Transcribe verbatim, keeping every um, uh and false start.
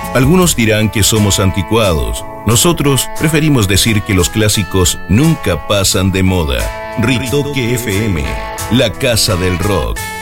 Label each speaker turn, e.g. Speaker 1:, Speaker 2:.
Speaker 1: Algunos dirán que somos anticuados. Nosotros preferimos decir que los clásicos nunca pasan de moda. Ritoque F M, la casa del rock.